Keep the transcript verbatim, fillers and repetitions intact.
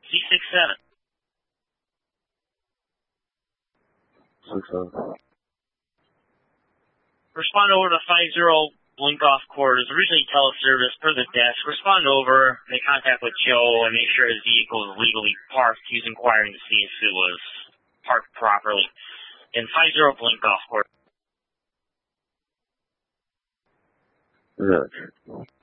C six seven. six seven. Respond over to five zero Blinkoff Court. Is originally teleservice per the desk. Respond over, make contact with Joe, and make sure his vehicle is legally parked. He's inquiring to see if it was parked properly. In five zero Blinkoff Court. Yes.